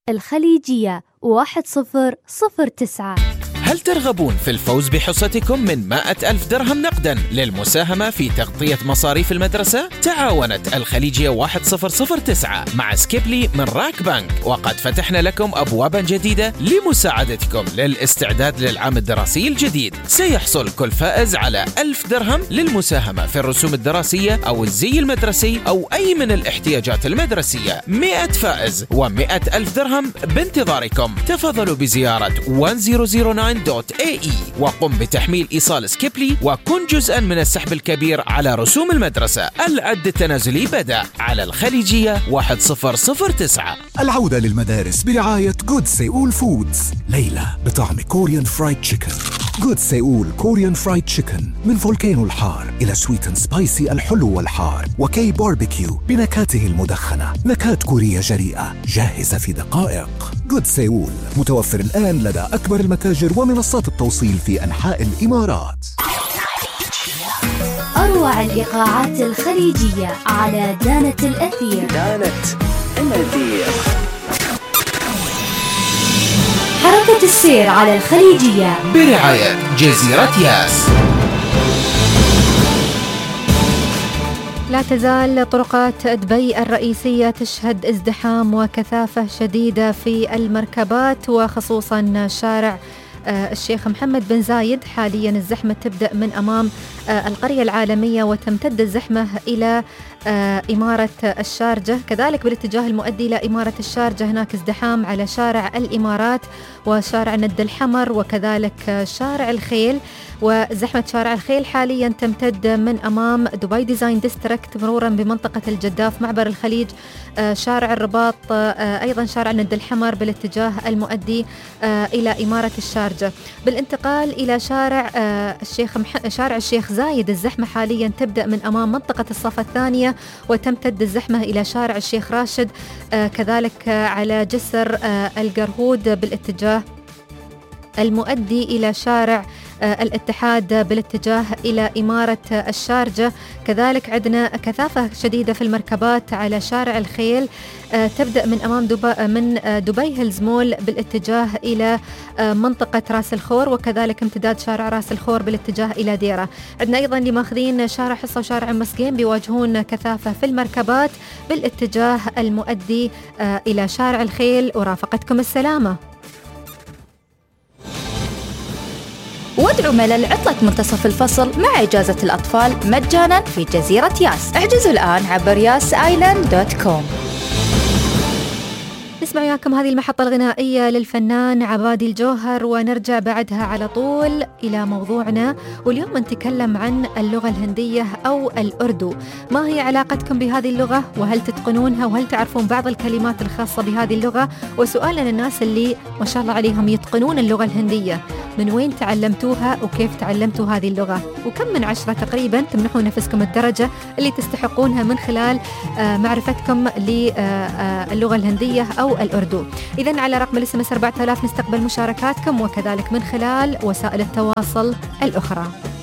الخليجية 1009. هل ترغبون في الفوز بحصتكم من 100,000 درهم نقدا للمساهمة في تغطية مصاريف المدرسة؟ تعاونت الخليجية 1009 مع سكيبلي من راك بنك، وقد فتحنا لكم أبوابا جديدة لمساعدتكم للاستعداد للعام الدراسي الجديد. سيحصل كل فائز على 1000 درهم للمساهمة في الرسوم الدراسية أو الزي المدرسي أو أي من الاحتياجات المدرسية. 100 فائز و100,000 درهم بانتظاركم. تفضلوا بزيارة 1009.ae وقم بتحميل إيصال سكيبلي وكن جزءا من السحب الكبير على رسوم المدرسة. العد التنازلي بدأ على الخليجية 1009. العودة للمدارس برعاية جود سيول فودز. ليلة بطعم كوريان فرايد تشيكن. جود سيول كوريان فرايد تشيكن من فولكانو الحار إلى سويت اند سبايسي الحلو والحار، وكي باربيكيو بنكهاته المدخنة، نكهات كورية جريئة جاهزة في دقائق. جود سيول متوفر الآن لدى أكبر المتاجر ومنصات التوصيل في أنحاء الإمارات. أروع الإيقاعات الخليجية على دانة الأثير. حركة السير على الخليجية برعاية جزيرة ياس. لا تزال طرقات دبي الرئيسية تشهد ازدحام وكثافة شديدة في المركبات، وخصوصا شارع الشيخ محمد بن زايد. حاليا الزحمة تبدأ من أمام القرية العالمية وتمتد الزحمة إلى إمارة الشارجة، كذلك بالاتجاه المؤدي إلى إمارة الشارجة هناك ازدحام على شارع الإمارات وشارع ند الحمر وكذلك شارع الخيل. وزحمة شارع الخيل حاليا تمتد من أمام دبي ديزاين ديستريكت مرورا بمنطقة الجداف، معبر الخليج، شارع الرباط، أيضا شارع ند الحمر بالاتجاه المؤدي إلى إمارة الشارجة. بالانتقال إلى شارع الشيخ زايد، الزحمة حاليا تبدأ من أمام منطقة الصف الثانية وتمتد الزحمة إلى شارع الشيخ راشد، كذلك على جسر القرهود بالاتجاه المؤدي إلى شارع الاتحاد بالاتجاه إلى إمارة الشارجة. كذلك عندنا كثافة شديدة في المركبات على شارع الخيل، تبدأ من أمام دبي هيلز مول بالاتجاه إلى منطقة راس الخور، وكذلك امتداد شارع راس الخور بالاتجاه إلى ديرة. عندنا أيضا لماخذين شارع حصة وشارع مسقين بيواجهون كثافة في المركبات بالاتجاه المؤدي إلى شارع الخيل. ورافقتكم السلامة. وادعوا ملل عطلة منتصف الفصل مع إجازة الأطفال مجانا في جزيرة ياس. احجزوا الآن عبر yasisland.com. نسمع وياكم هذه المحطة الغنائية للفنان عبادي الجوهر ونرجع بعدها على طول إلى موضوعنا، واليوم نتكلم عن اللغة الهندية أو الأردو. ما هي علاقتكم بهذه اللغة وهل تتقنونها وهل تعرفون بعض الكلمات الخاصة بهذه اللغة؟ وسؤال للناس اللي ما شاء الله عليهم يتقنون اللغة الهندية، من وين تعلمتوها وكيف تعلمتوا هذه اللغة؟ وكم من 10 تقريبا تمنحون نفسكم الدرجة اللي تستحقونها من خلال معرفتكم للغة الهندية أو الأردو؟ إذن على رقم الSMS 4000 نستقبل مشاركاتكم وكذلك من خلال وسائل التواصل الأخرى.